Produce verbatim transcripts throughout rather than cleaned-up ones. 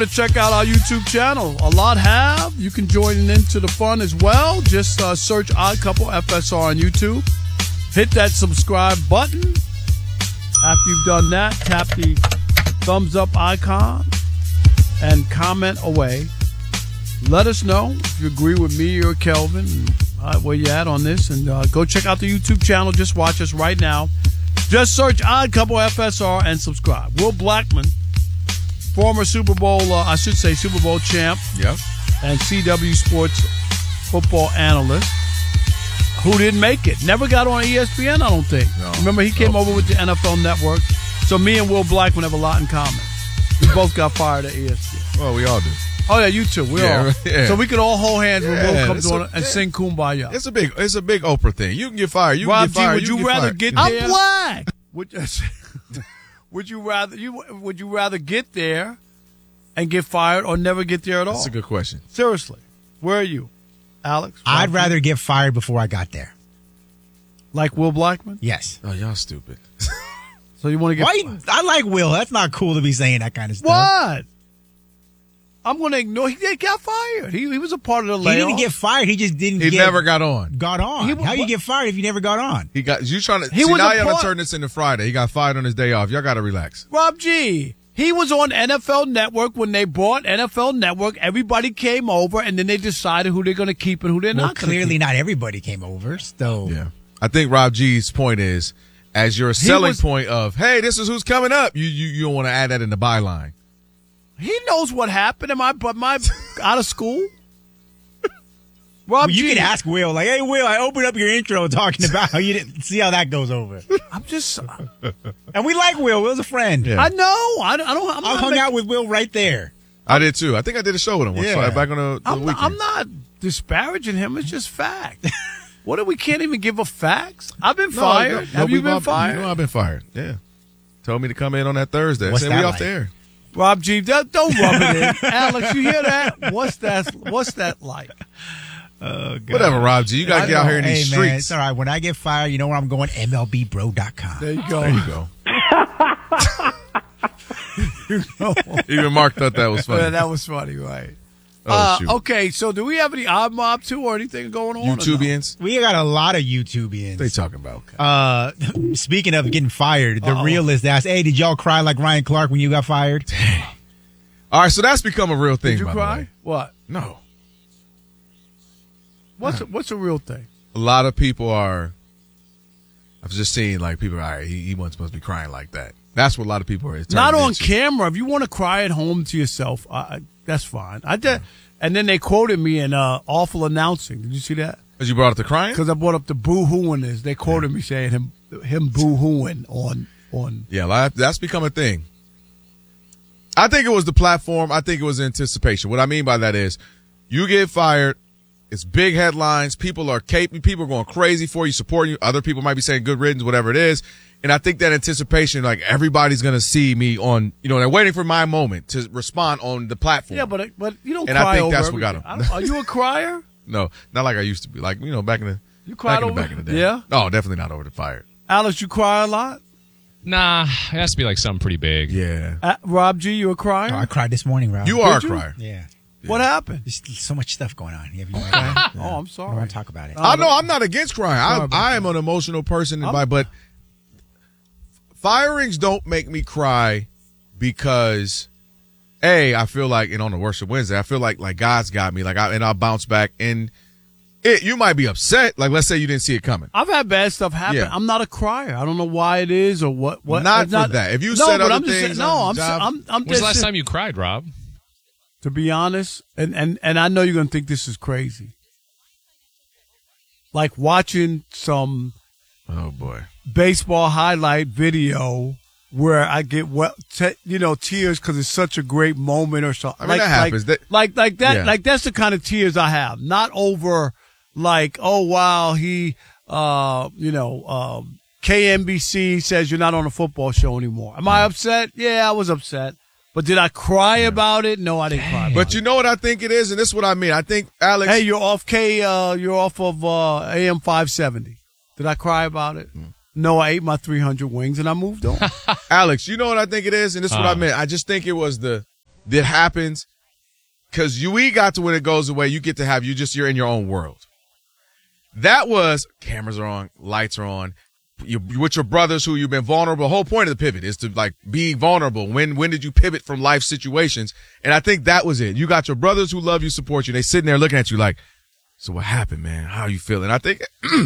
Check out our YouTube channel. A lot have. You can join into the fun as well. Just uh, search Odd Couple F S R on YouTube. Hit that subscribe button. After you've done that, tap the thumbs up icon and comment away. Let us know if you agree with me or Kelvin, uh, where you at on this. And uh, go check out the YouTube channel. Just watch us right now. Just search Odd Couple F S R and subscribe. Will Blackman, former Super Bowl, uh, I should say Super Bowl champ, yep, and C W Sports football analyst, who didn't make it. Never got on E S P N, I don't think. No. Remember, he came no. over with the N F L Network. So me and Will Blackman have a lot in common. We both got fired at E S P N. Well, we all do. Oh, yeah, you too. We yeah, all. Yeah. So we could all hold hands when yeah, Will comes on a, and yeah. sing Kumbaya. It's a big, it's a big Oprah thing. You can get fired. You Rob can get fired. G, would you, you rather fired. get yeah. there? I'm black. Would, would you rather you would you rather get there and get fired or never get there at all? That's a good question. Seriously, where are you, Alex? I'd Rob rather G? get fired before I got there. Like Will Blackman? Yes. Oh, y'all stupid. So you want to get Why? fired? I like Will. That's not cool to be saying that kind of stuff. What? I'm going to ignore. He got fired. He, he was a part of the He layoff. didn't get fired. He just didn't He get, never got on. got on. He- How you what- get fired if you never got on? He got you trying to. He see, was now a y'all done part- turn this into Friday. He got fired on his day off. Y'all got to relax. Rob G. He was on N F L Network when they bought N F L Network. Everybody came over, and then they decided who they're going to keep and who they're Well, not going to clearly keep. not everybody came over. So Yeah, I think Rob G's point is, as your selling was- point of, hey, this is who's coming up. You you you don't want to add that in the byline. He knows what happened. Am I, but am I out of school? Rob Well, you G. can ask Will, like, hey, Will, I opened up your intro talking about how you didn't see how that goes over. I'm just. And we like Will. Will's a friend. Yeah. I know. I, don't- I don't. I'm I not hung making- out with Will right there. I did too. I think I did a show with him once. Yeah. So back on the, the I'm, not, weekend. I'm not disparaging him. It's just fact. What if we can't even give a facts? I've been No, fired. no, Have no, you we've been all- fired? You know I've been fired. Yeah. Told me to come in on that Thursday. I What's said that we like? off the air. Rob G, don't don't rub it in. Alex, you hear that? What's that? What's that like? Oh, God. Whatever, Rob G. You got to I get out know. here in these Hey, man, streets. it's all right. When I get fired, you know where I'm going? M L B bro dot com. There you go. There you go. Even Mark thought that was funny. Yeah, that was funny, right? Oh, Uh, shoot. okay, so do we have any odd mob too or anything going on? or no? YouTubians? We got a lot of YouTubians. They talking about. Uh, speaking of getting fired, the Uh-oh. realist asked, hey, did y'all cry like Ryan Clark when you got fired? All right, so that's become a real thing, Did you by the cry? way. What? No. What's a, what's a real thing? A lot of people are. I've just seen like people. All right, he, he wasn't supposed to be crying like that. That's what a lot of people are. it's Not turning on into. camera. If you want to cry at home to yourself, uh, that's fine. I did, and then they quoted me in uh, awful announcing. Did you see that? Because you brought up the crying. Because I brought up the boo hooing is. They quoted me saying him him boo hooing on on. Yeah, like, that's become a thing. I think it was the platform. I think it was anticipation. What I mean by that is, you get fired. It's big headlines. People are caping. People are going crazy for you, supporting you. Other people might be saying good riddance, whatever it is. And I think that anticipation, like everybody's going to see me on, you know, they're waiting for my moment to respond on the platform. Yeah, but but you don't And I cry think over that's what got everything. him. I don't- Are you a crier? No, not like I used to be. Like, you know, back in the, You cried back in over the, back in the day. Yeah. No, definitely not over the fire. Alice, you cry a lot. Nah, it has to be like something pretty big. Yeah. Uh, Rob G, you a crier? Oh, I cried this morning, Rob. You are a Did you? crier. Yeah. What happened? There's so much stuff going on. You have no idea. Oh, I'm I don't sorry. want to talk about it. Uh, I know I'm not against crying. Sorry I, about I am an emotional person, I'm- but firings don't make me cry because, A, I feel like, and on the Worship Wednesday, I feel like like God's got me, like, I, and I'll bounce back. And it, you might be upset, like let's say you didn't see it coming. I've had bad stuff happen. Yeah. I'm not a crier. I don't know why it is or what. what Not it's for that. If you no, said but other I'm just things saying, no, on I'm, the s- job- I'm, I'm When's the just last time you cried, Rob? to be honest, and, and, and I know you're going to think this is crazy. Like watching some Oh, boy. baseball highlight video where I get, well, te- you know, tears because it's such a great moment or something. I mean, like, that happens. Like, That- like, like that, Yeah. like that's the kind of tears I have. Not over like, oh, wow, he, uh, you know, um, K N B C says you're not on a football show anymore. Am I upset? Yeah, I was upset. But did I cry about it? No, I didn't cry about But it. you know what I think it is, and this is what I mean. I think, Alex. Hey, you're off K, uh, you're off of, uh, A M five seventy. Did I cry about it? No, I ate my three hundred wings and I moved on. Alex, you know what I think it is, and this is what Uh. I meant. I just think it was the that happens because U E got to when it goes away, you get to have you just you're in your own world. That was cameras are on, lights are on. You're with your brothers who you've been vulnerable. The whole point of the pivot is to like be vulnerable. When when did you pivot from life situations? And I think that was it. You got your brothers who love you, support you. They sitting there looking at you like, so what happened, man? How are you feeling? I think,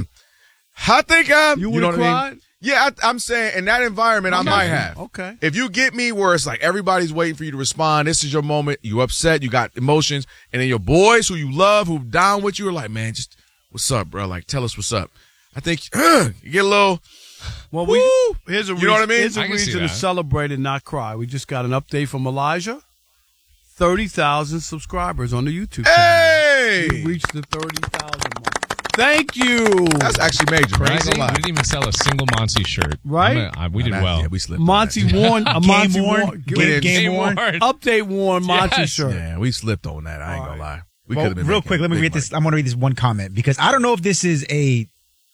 I think um, You you would know have what I cried? mean? Yeah, I, I'm saying in that environment, I might have. Okay. If you get me where it's like everybody's waiting for you to respond, this is your moment. You upset, you got emotions, and then your boys who you love, who down with you, are like, man, just what's up, bro? Like, tell us what's up. I think uh, you get a little. Well, we Woo! here's a You reason, know what I mean? Here's a I can see reason to that. celebrate and not cry. We just got an update from Elijah. Thirty thousand subscribers on the YouTube channel. Hey, We reached the thirty thousand mark. Thank you. that's actually major. Man. I ain't Crazy. gonna lie. We didn't even sell a single Monty shirt. Right? I'm gonna- I- we did Nah, well. Yeah, we slipped. on Monty that. worn a Monty Game worn. worn Game, didn't- game Game worn. worn. update worn Monty Yes. shirt. Yeah, we slipped on that. I ain't gonna lie. We Well, could have been real making quick, let me big read this. money. I'm going to read this one comment because I don't know if this is a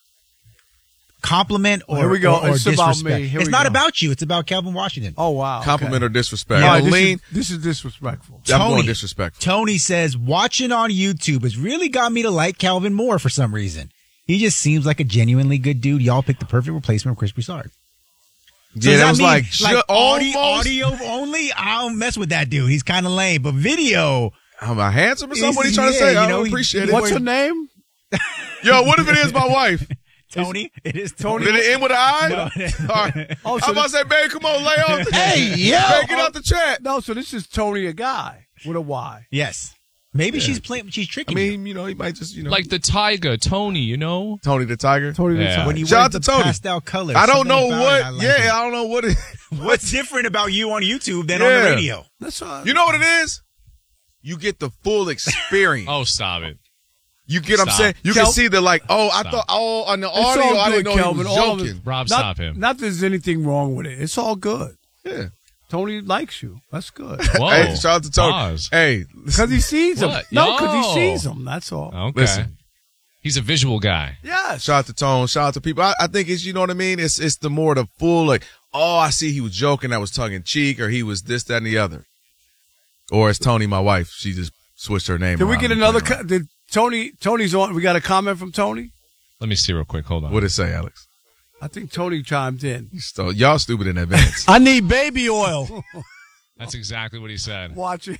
compliment or, Here we go. or, or It's about disrespect. me. Here it's we not go. about you. It's about Calvin Washington. Oh wow. Compliment okay. or disrespect. All right, I'm this, lean. is, this is disrespectful. I'm Tony. going disrespectful. Tony says, watching on YouTube has really got me to like Calvin more for some reason. He just seems like a genuinely good dude. Y'all picked the perfect replacement for Chris Broussard. So Yeah, does that was mean, like, like ju- audio, almost. audio only? I don't mess with that dude. He's kind of lame. But video, Am I handsome or something? What are you He's- trying to yeah, say? you I know, don't he- appreciate he- it. What's her name? Yo, what if it is my wife? Tony, it is Tony. Did it end with an eye? No. All right. Oh, so I'm about to say, babe, come on, lay off. The- Hey, yo. Babe, get out the chat. No, so this is Tony, a guy with a Y. Yes. Maybe she's playing. She's I tricking you. mean, you know, he might just, you know. Like the Tiger, Tony, you know? Tony the Tiger. Tony the Yeah. Tiger. When he Shout wears out to the Tony. pastel colors. I don't something know about what. it, I like yeah, it. I don't know what it. What's different about you on YouTube than on Yeah. the radio? That's all. You know what it is? You get the full experience. Oh, stop it. You get what I'm Stop. saying? You Kel- can see the like, oh, I Stop. thought, oh, on the It's audio, all I good, didn't know Kelvin. he was All of joking. it. Rob, not, stop him. Not that there's anything wrong with it. It's all good. Yeah. Tony likes you. That's good. Whoa. Hey, shout out to Tony. Pause. Hey, Because he sees him. What? No, because No. he sees him. That's all. Okay. Listen. He's a visual guy. Yes. shout out to Tone. Shout out to people. I, I think it's, you know what I mean? It's it's the more the full, like, oh, I see he was joking, that was tongue in cheek, or he was this, that, and the other. Or it's Tony, my wife. She just switched her name. Did we around get and another? put it Co- did Tony? Tony's on. We got a comment from Tony. Let me see real quick. Hold on. around. What'd it say, Alex? I think Tony chimed in. You stole, y'all stupid in advance. I need baby oil. That's exactly what he said. Watching.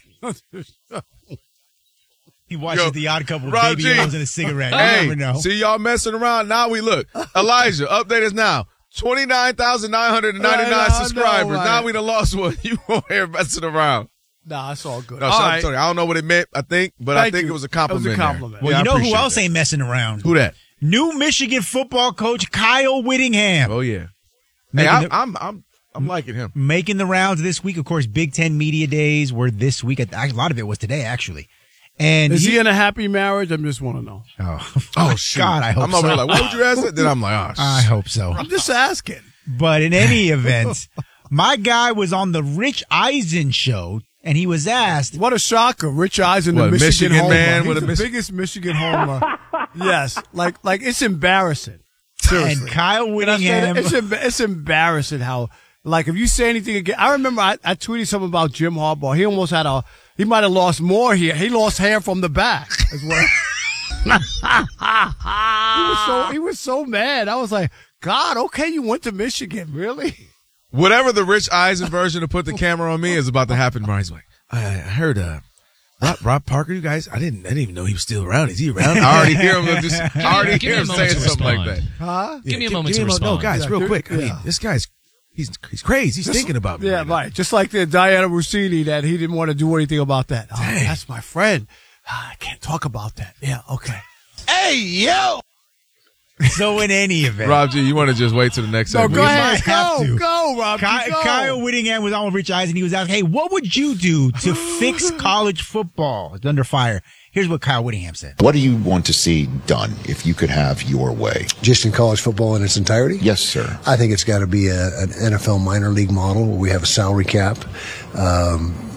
He watches Yo, The Odd Couple with Rob baby G. oils and a cigarette. You Hey, never know. see y'all messing around. Now we look. Elijah, update us now. twenty-nine thousand nine hundred ninety-nine Right, I know, subscribers. right. Now we done lost one. You over here messing around. Nah, it's all good. No, all shout out right. to Tony. I don't know what it meant, I think, but I Thank think you. it was a It was a compliment. there. compliment. Well, Yeah, I you know who appreciate else that. ain't messing around? Who that? New Michigan football coach Kyle Whittingham. Oh, yeah. Hey, Making I, the- I'm, I'm, I'm liking him. Making the rounds this week. Of course, Big Ten Media Days were this week. A lot of it was today, actually. And Is he in a happy marriage? I just want to know. Oh, Oh, shoot. God, I hope I'm over so. here like, why would you ask that? Then I'm like, oh, I hope so. I'm just asking. But in any event, my guy was on the Rich Eisen show, and he was asked, What a shocker! Rich Eisen, the What, Michigan, Michigan homer. man He's with a the Mich- biggest Michigan homer. Yes, like like it's embarrassing. Seriously. and Kyle Can I say that? Whittingham. It's emba- it's embarrassing how like if you say anything again. I remember I, I tweeted something about Jim Harbaugh. He almost had a he might have lost more here. He lost hair from the back as well. he was so he was so mad. I was like, God, okay, you went to Michigan, really? whatever the Rich Eisen version of Put the Camera on Me is about to happen. He's like, I, I heard, uh, Rob, Rob Parker, you guys, I didn't, I didn't even know he was still around. Is he around? I already hear him just, I already give hear me him a moment saying to something like respond. that. Huh? Give me a Give- moment give to me a mo- No, respond. guys, Yeah, real give- quick. I mean, yeah. this guy's, he's, he's crazy. He's thinking about me. Yeah, right now. right. Just like the Diana Rossini that he didn't want to do anything about that. Oh, Dang. that's my friend. Ah, I can't talk about that. Yeah, okay. Hey, yo! So in any event, Rob G, you want to just wait till the next No, segment? go We ahead. might have Go, to. go, Rob. Ky- go. Kyle Whittingham was on with Rich Eisen. He was asking, hey, what would you do to fix college football? It's under fire. Here's what Kyle Whittingham said. What do you want to see done if you could have your way? Just in college football in its entirety? Yes, sir. I think it's got to be a, an N F L minor league model where we have a salary cap. Um,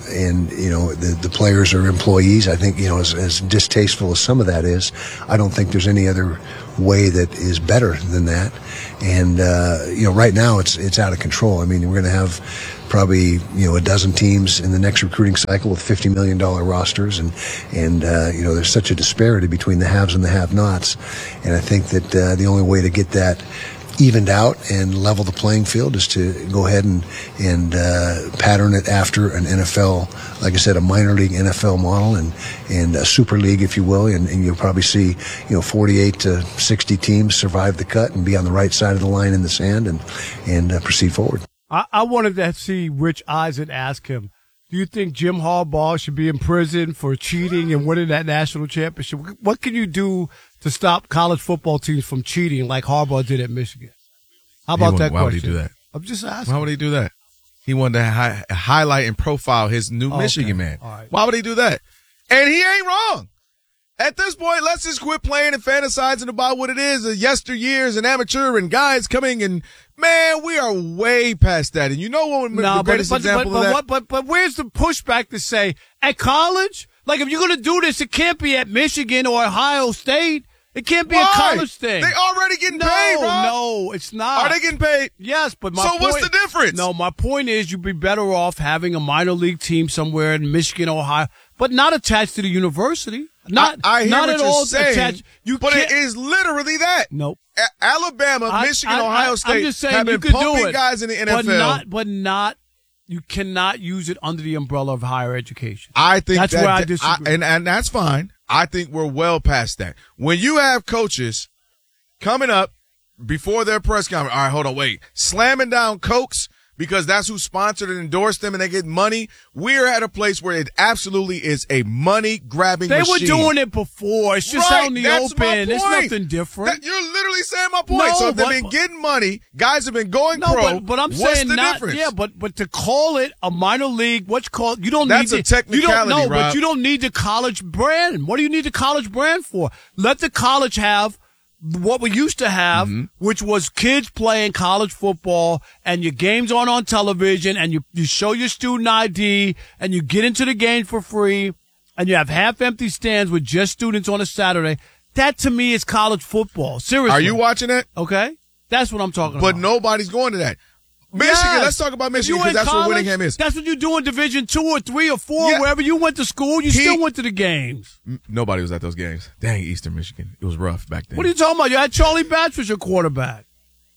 and you know the the players are employees. I think you know as, as distasteful as some of that is, I don't think there's any other way that is better than that. And uh, you know, right now it's it's out of control. I mean, we're going to have probably you know a dozen teams in the next recruiting cycle with fifty million dollar rosters, and and uh, you know there's such a disparity between the haves and the have-nots. And I think that uh, the only way to get that evened out and level the playing field is to go ahead and and uh, pattern it after an N F L, like I said, a minor league N F L model and and a super league, if you will, and, and you'll probably see you know forty-eight to sixty teams survive the cut and be on the right side of the line in the sand and and uh, proceed forward. I, I wanted to see Rich Eisen ask him, do you think Jim Harbaugh should be in prison for cheating and winning that national championship? What can you do to stop college football teams from cheating like Harbaugh did at Michigan? How about that why question? Would he do that? I'm just asking. Why would he do that? He wanted to hi- highlight and profile his new Oh, Michigan okay. man. All right. Why would he do that? And he ain't wrong. At this point, let's just quit playing and fantasizing about what it is, uh, yesteryears and amateur and guys coming and, man, we are way past that. And you know what No, the but, greatest but, example but, of but, that? what, but, but where's the pushback to say, at college? Like, if you're going to do this, it can't be at Michigan or Ohio State. It can't be Why? a college thing. They already getting no, paid, Rob. No, it's not. Are they getting paid? Yes, but my So point, what's the difference? No, my point is you'd be better off having a minor league team somewhere in Michigan, Ohio, but not attached to the university. Not, I, I hear not what at you're all saying, attached. You but can't, it is literally that. Nope. A- Alabama, I- Michigan, I- I- Ohio I'm State just saying have you been could do pumping it, guys in the N F L. But not, but not, you cannot use it under the umbrella of higher education. I think that's that, where I disagree. I, and, and that's fine. I think we're well past that. When you have coaches coming up before their press conference, all right, hold on, wait, slamming down Cokes because that's who sponsored and endorsed them and they get money. We're at a place where it absolutely is a money grabbing They machine. were doing it before. It's just Right, out in the that's my open. It's point. nothing different. That- you're literally saying my point. No, so if they've but- been getting money, guys have been going No, pro. but, but I'm what's saying the not. difference? Yeah, but but to call it a minor league, what's called you don't That's need a the, You don't technicality, know, but Rob. you don't need the college brand. What do you need the college brand for? Let the college have what we used to have, Mm-hmm. which was kids playing college football, and your games on on television, and you you show your student I D, and you get into the game for free, and you have half empty stands with just students on a Saturday. That to me is college football. Seriously, Are you watching it? okay? That's what I'm talking But about. nobody's going to that. Michigan, Yes. let's talk about If Michigan you because in that's college, where Whittingham is. That's what you do in Division two or three or four, Yeah. wherever you went to school. You He- still went to the games. M- Nobody was at those games. Dang, Eastern Michigan. It was rough back then. What are you talking about? You had Charlie Batch as your quarterback,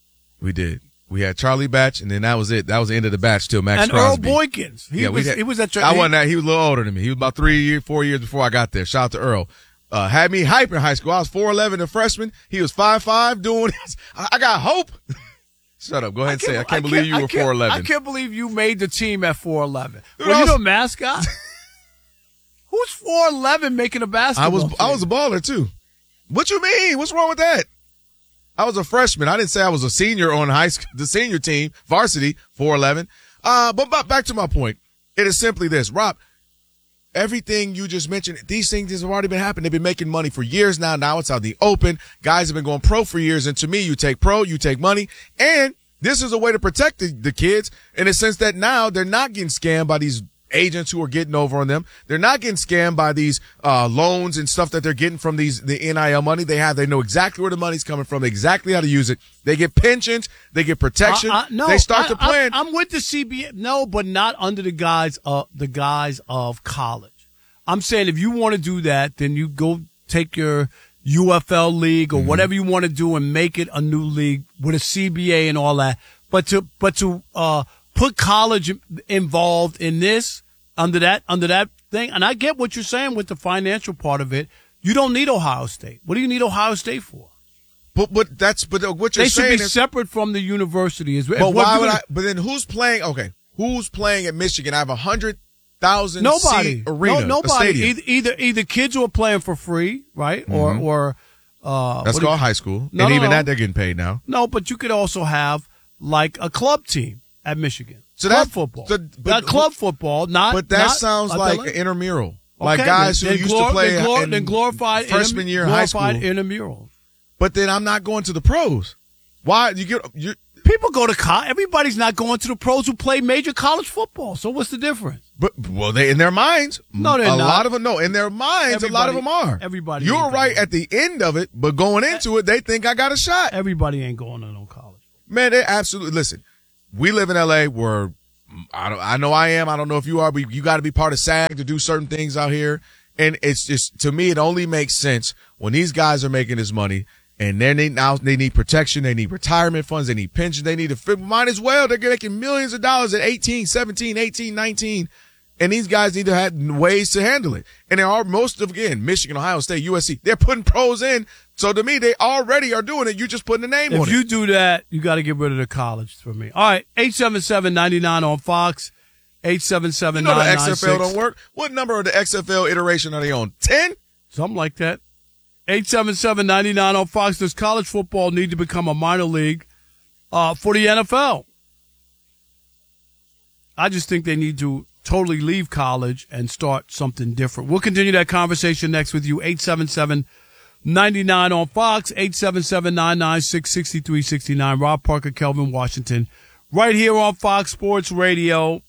We did. We had Charlie Batch, and then that was it. That was the end of the batch till Max and Crosby. Earl Boykins. He yeah, we was. had, he was at. Your, I he- wasn't that. He was a little older than me. He was about three years, four years before I got there. Shout out to Earl. Uh, had me hype in high school. I was four eleven a freshman. He was five five doing this. I, I got hope. Shut up. Go ahead and say it. I can't believe you I were can't- four eleven. I can't believe you made the team at four eleven. Dude, Were I you was- the mascot? Who's four eleven making a I basketball was team? I was a baller too. What you mean? What's wrong with that? I was a freshman. I didn't say I was a senior on high school, the senior team, varsity, four eleven. Uh, but, but back to my point. It is simply this, Rob. Everything you just mentioned, these things have already been happening. They've been making money for years now. Now it's out in the open. Guys have been going pro for years. And to me, you take pro, you take money. And this is a way to protect the, the kids in the sense that now they're not getting scammed by these agents who are getting over on them. They're not getting scammed by these uh loans and stuff that they're getting from these the N I L money. They have they know exactly where the money's coming from, exactly how to use it. They get pensions, they get protection. Uh, uh, no, they start I, to plan. I, I'm with the C B A. No, but not under the guise of the guise of college. I'm saying if you want to do that, then you go take your U F L league or Mm-hmm. whatever you want to do and make it a new league with a C B A and all that. But to but to uh put college involved in this under that under that thing, and I get what you're saying with the financial part of it. You don't need Ohio State. What do you need Ohio State for? but but that's but what you're They should saying be is, separate from the university. Is but what why you're would gonna- I? But then who's playing? Okay, who's playing at Michigan? I have a hundred thousand Nobody, seat arena, no, a nobody. stadium. Either, either either kids who are playing for free, right, or or uh, That's what do called you- high school, No, and no, even no. that they're getting paid now. No, but you could also have like a club team at Michigan. So club that- football, the- but- Not club football, not. But that not sounds a- like an intramural, Okay, like guys then- who then used glor- to play then, glor- in then glorified freshman inter- year in high glorified school. intramurals. But then I'm not going to the pros. Why you get you? People go to college. Everybody's not going to the pros who play major college football. So what's the difference? But well, they in their minds. No, they're a not. lot of them. No, in their minds, a lot of them Everybody- are. everybody You're ain't right going. at the end of it, but going into it, they think I got a shot. Everybody ain't going to no college. Man, they absolutely listen. We live in L A where I don't. I know I am. I don't know if you are, but you got to be part of SAG to do certain things out here. And it's just, to me, it only makes sense when these guys are making this money. And then they now they need protection, they need retirement funds, they need pensions, they need to might as well. They're making millions of dollars at eighteen, seventeen, eighteen, nineteen. And these guys need to have ways to handle it. And there are most of, again, Michigan, Ohio State, U S C, they're putting pros in. So to me, they already are doing it. You're just putting a name on If it. you do that, you got to get rid of the college for me. All right, eight seven seven, nine nine on Fox, eight seven seven, You know nine the nine X F L six. don't work. What number of the X F L iteration are they on? ten? Something like that. eight seven seven, nine nine on Fox. Does college football need to become a minor league uh, for the N F L? I just think they need to totally leave college and start something different. We'll continue that conversation next with you. eight seven seven, nine nine on Fox, eight seven seven, nine nine six, six three six nine. Rob Parker, Kelvin Washington, right here on Fox Sports Radio.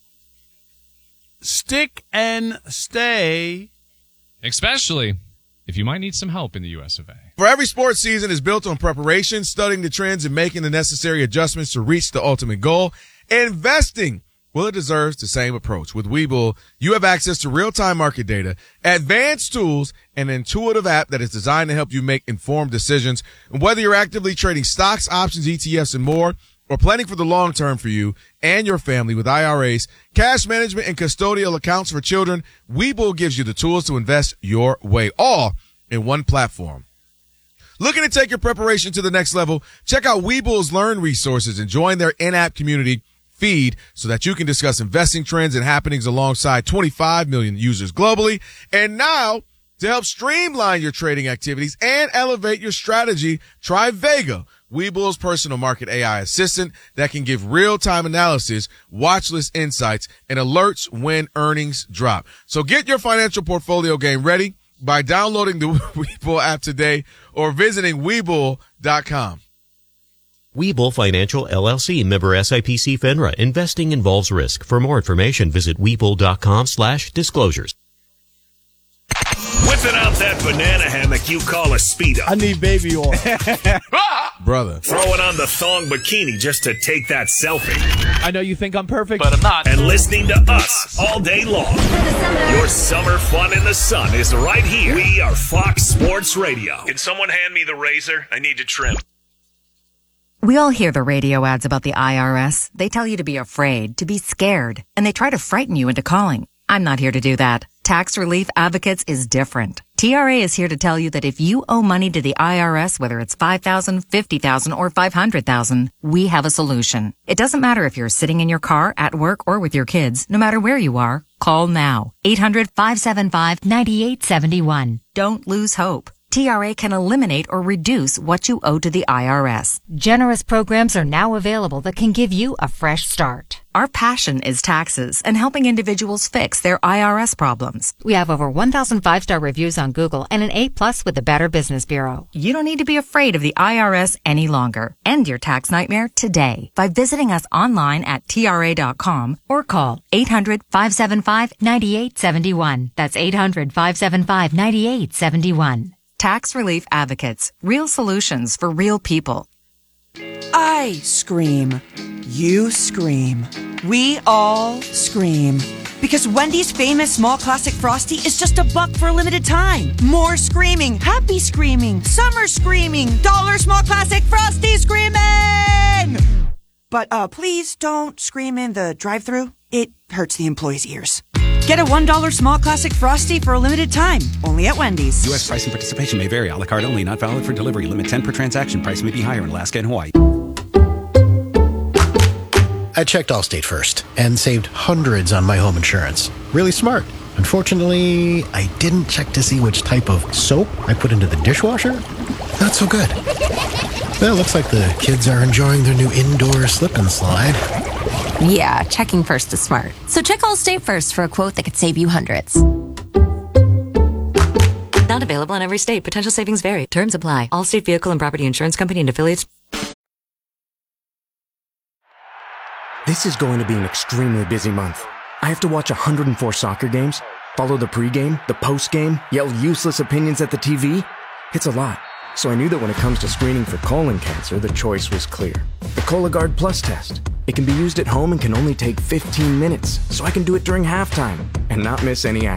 Stick and stay. Especially if you might need some help in the U S of A. For every sports season is built on preparation, studying the trends, and making the necessary adjustments to reach the ultimate goal. Investing, well, it deserves the same approach. With Webull, you have access to real-time market data, advanced tools, and an intuitive app that is designed to help you make informed decisions. And whether you're actively trading stocks, options, E T Fs, and more, or planning for the long term for you and your family with I R As, cash management, and custodial accounts for children, Webull gives you the tools to invest your way, all in one platform. Looking to take your preparation to the next level? Check out Webull's Learn resources and join their in-app community feed so that you can discuss investing trends and happenings alongside twenty-five million users globally. And now, to help streamline your trading activities and elevate your strategy, try Vega, Webull's personal market A I assistant that can give real-time analysis, watch list insights, and alerts when earnings drop. So get your financial portfolio game ready by downloading the Webull app today or visiting Webull dot com. Webull Financial L L C, member S I P C FINRA. Investing involves risk. For more information, visit Webull dot com slash disclosures. Whipping out that banana hammock you call a Speedo. I need baby oil. Brother. Throwing on the thong bikini just to take that selfie. I know you think I'm perfect, but I'm not. And listening to us all day long. Your summer fun in the sun is right here. We are Fox Sports Radio. Can someone hand me the razor? I need to trim. We all hear the radio ads about the I R S. They tell you to be afraid, to be scared, and they try to frighten you into calling. I'm not here to do that. Tax Relief Advocates is different. T R A is here to tell you that if you owe money to the I R S, whether it's five thousand dollars, fifty thousand dollars, or five hundred thousand dollars, we have a solution. It doesn't matter if you're sitting in your car, at work, or with your kids. No matter where you are, call now. eight hundred, five seven five, nine eight seven one. Don't lose hope. T R A can eliminate or reduce what you owe to the I R S. Generous programs are now available that can give you a fresh start. Our passion is taxes and helping individuals fix their I R S problems. We have over one thousand five-star reviews on Google and an A plus with the Better Business Bureau. You don't need to be afraid of the I R S any longer. End your tax nightmare today by visiting us online at T R A dot com or call eight hundred, five seven five, nine eight seven one. That's eight hundred, five seven five, nine eight seven one. Tax Relief Advocates. Real solutions for real people. I scream. You scream. We all scream. Because Wendy's famous small classic Frosty is just a buck for a limited time. More screaming. Happy screaming. Summer screaming. Dollar small classic Frosty screaming! But uh, please don't scream in the drive-thru. It hurts the employees' ears. Get a one dollar small classic Frosty for a limited time. Only at Wendy's. U S price and participation may vary. A la carte only. Not valid for delivery. Limit ten per transaction. Price may be higher in Alaska and Hawaii. I checked Allstate first and saved hundreds on my home insurance. Really smart. Unfortunately, I didn't check to see which type of soap I put into the dishwasher. Not so good. Well, looks like the kids are enjoying their new indoor slip and slide. Yeah, checking first is smart. So check Allstate first for a quote that could save you hundreds. Not available in every state. Potential savings vary. Terms apply. Allstate Vehicle and Property Insurance Company and affiliates. This is going to be an extremely busy month. I have to watch one hundred four soccer games, follow the pregame, the postgame, yell useless opinions at the T V. It's a lot. So I knew that when it comes to screening for colon cancer, the choice was clear. The Cologuard Plus test. It can be used at home and can only take fifteen minutes, so I can do it during halftime and not miss any action.